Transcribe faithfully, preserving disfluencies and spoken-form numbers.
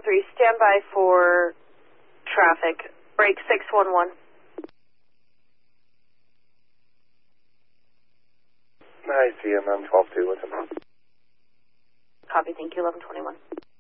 three, stand by for traffic. Break six one one. I see him. I'm twelve two with him. Copy, thank you, eleven twenty-one.